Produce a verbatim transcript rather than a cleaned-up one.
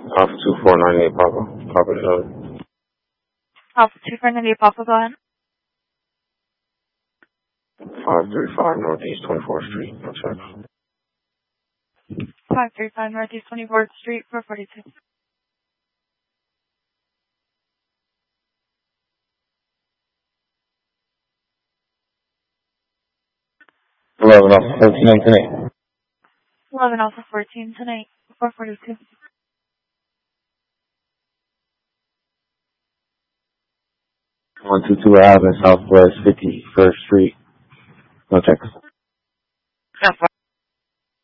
Alpha two four nine eight Papa. Papa Charlie. Alpha two four nine eight Papa, go ahead. five thirty-five Northeast twenty-fourth Street. No check. five thirty-five Northeast twenty-fourth Street, four forty-two. eleven Alpha fourteen on tonight. eleven Alpha fourteen tonight, four forty-two. one two two Avenue, Southwest fifty-first Street. No checks. Alpha